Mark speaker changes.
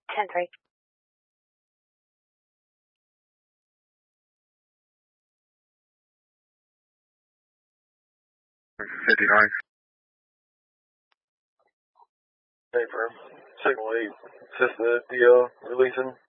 Speaker 1: 10-3.
Speaker 2: 59. Hey, firm. Signal 8. Assist the DL releasing.